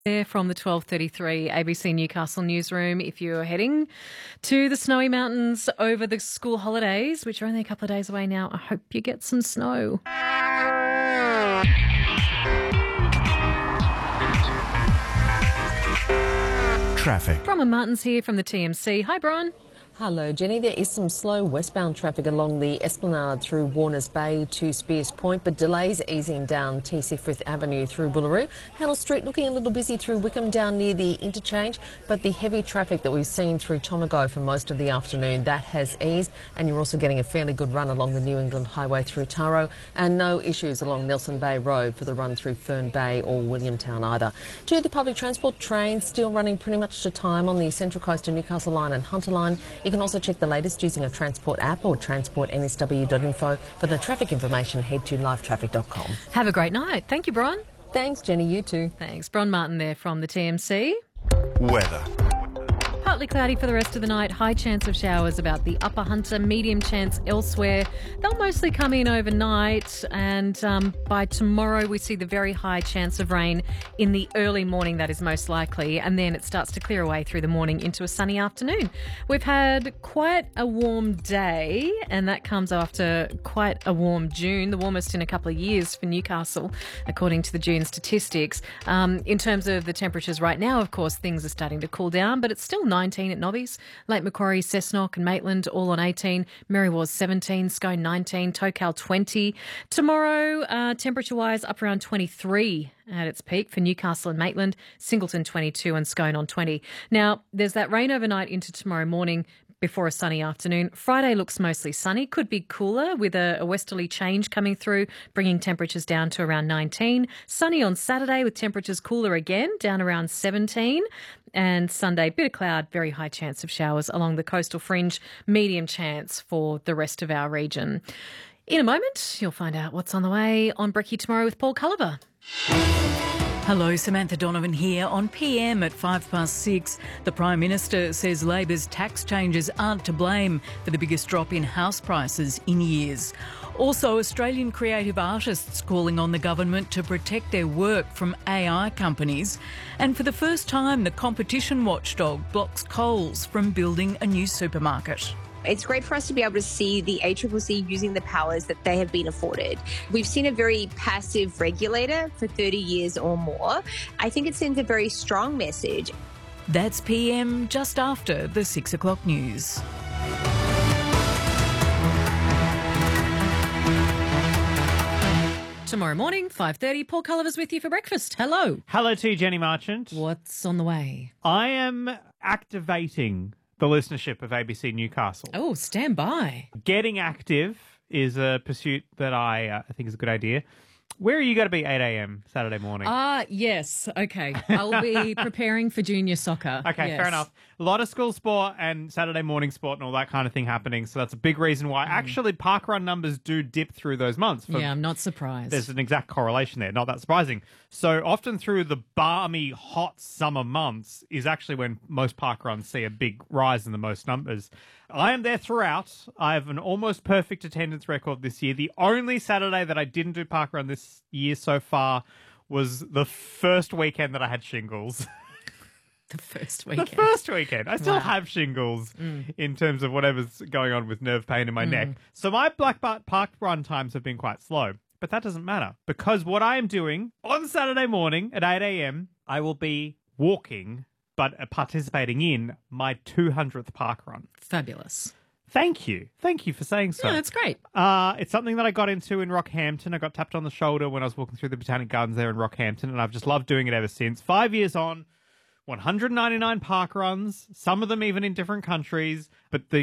There from the 12:33 ABC Newcastle newsroom. If you're heading to the snowy mountains over the school holidays, which are only a couple of days away now, I hope you get some snow. Traffic. Bronwyn Martin's here from the TMC. Hi, Bron. Hello, Jenny. There is some slow westbound traffic along the Esplanade through Warners Bay to Spears Point, but delays easing down TC Frith Avenue through Boolaroo. Hannah Street looking a little busy through Wickham down near the interchange, but the heavy traffic that we've seen through Tomago for most of the afternoon, that has eased, and you're also getting a fairly good run along the New England Highway through Taro, and no issues along Nelson Bay Road for the run through Fern Bay or Williamtown either. To the public transport, trains still running pretty much to time on the Central Coast to Newcastle line and Hunter line. You can also check the latest using a Transport app or transportnsw.info. For the traffic information, head to livetraffic.com. Have a great night. Thank you, Bron. Thanks, Jenny. You too. Thanks. Bron Martin there from the TMC. Weather. Partly cloudy for the rest of the night. High chance of showers about the Upper Hunter. Medium chance elsewhere. They'll mostly come in overnight, and by tomorrow we see the very high chance of rain in the early morning. That is most likely, and then it starts to clear away through the morning into a sunny afternoon. We've had quite a warm day, and that comes after quite a warm June, the warmest in a couple of years for Newcastle, according to the June statistics. In terms of the temperatures right now, of course, things are starting to cool down, but it's still 19 at Nobbies, Lake Macquarie, Cessnock and Maitland all on 18, Merriwars 17, Scone 19, Tocal 20. Tomorrow, temperature-wise, up around 23 at its peak for Newcastle and Maitland, Singleton 22 and Scone on 20. Now, there's that rain overnight into tomorrow morning before a sunny afternoon. Friday looks mostly sunny, could be cooler with a westerly change coming through, bringing temperatures down to around 19. Sunny on Saturday with temperatures cooler again, down around 17. And Sunday, bit of cloud, very high chance of showers along the coastal fringe, medium chance for the rest of our region. In a moment, you'll find out what's on the way on Brekkie Tomorrow with Paul Culliver. Hello, Samantha Donovan here on PM at 6:05. The Prime Minister says Labor's tax changes aren't to blame for the biggest drop in house prices in years. Also, Australian creative artists calling on the government to protect their work from AI companies. And for the first time, the competition watchdog blocks Coles from building a new supermarket. It's great for us to be able to see the ACCC using the powers that they have been afforded. We've seen a very passive regulator for 30 years or more. I think it sends a very strong message. That's PM just after the 6 o'clock news. Tomorrow morning, 5:30, Paul Culliver's with you for breakfast. Hello. Hello to you, Jenny Marchant. What's on the way? I am activating the listenership of ABC Newcastle. Oh, stand by. Getting active is a pursuit that I think is a good idea. Where are you going to be 8 a.m. Saturday morning? Yes. Okay. I'll be preparing for junior soccer. Okay, yes. fair enough. A lot of school sport and Saturday morning sport and all that kind of thing happening. So that's a big reason why actually parkrun numbers do dip through those months. Yeah, I'm not surprised. There's an exact correlation there. Not that surprising. So often through the balmy, hot summer months is actually when most parkruns see a big rise in the most numbers. I am there throughout. I have an almost perfect attendance record this year. The only Saturday that I didn't do parkrun this year so far was the first weekend that I had shingles. The first weekend. The first weekend. I still Wow. have shingles in terms of whatever's going on with nerve pain in my neck. So my Black Bart Park run times have been quite slow. But that doesn't matter because what I am doing on Saturday morning at 8 a.m, I will be walking but participating in my 200th park run. Fabulous. Thank you. Thank you for saying so. Yeah, that's great. It's something that I got into in Rockhampton. I got tapped on the shoulder when I was walking through the Botanic Gardens there in Rockhampton, and I've just loved doing it ever since. 5 years on, 199 park runs, some of them even in different countries, but the